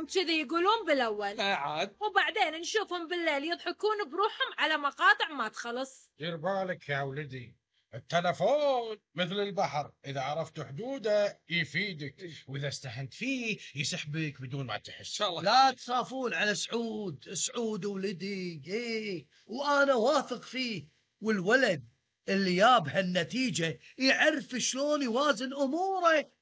هم كذي يقولون بالأول، عاد وبعدين نشوفهم بالليل يضحكون بروحهم على مقاطع ما تخلص. دير بالك يا ولدي، التلفون مثل البحر، إذا عرفت حدوده يفيدك، وإذا استهنت فيه يسحبك بدون ما ان تحس. شاء الله. لا تخافون على سعود ولدي، وأنا واثق فيه، والولد اللي جاب هالنتيجة يعرف شلون يوازن أموره